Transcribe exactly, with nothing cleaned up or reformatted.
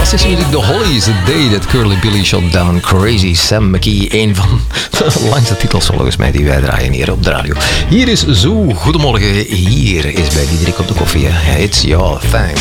Fantastische muziek. The Hollies, The Day That Curly Billy Shot Down Crazy Sam McKee. Een van de langste titels volgens mij die wij draaien hier op de radio. Hier is Zo. Goedemorgen. Hier is bij Diederik op de koffie. It's your thing.